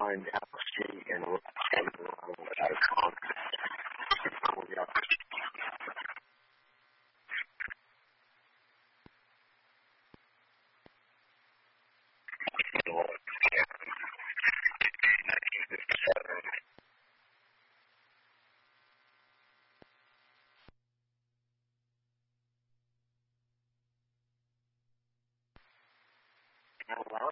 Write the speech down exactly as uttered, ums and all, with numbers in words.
find Apple Street and we'll find out of Congress. Oh, well.